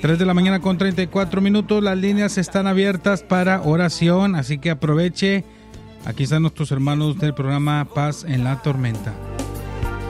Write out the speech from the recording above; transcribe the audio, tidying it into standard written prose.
3 de la mañana con 34 minutos. Las líneas están abiertas para oración, así que aproveche. Aquí están nuestros hermanos del programa Paz en la Tormenta.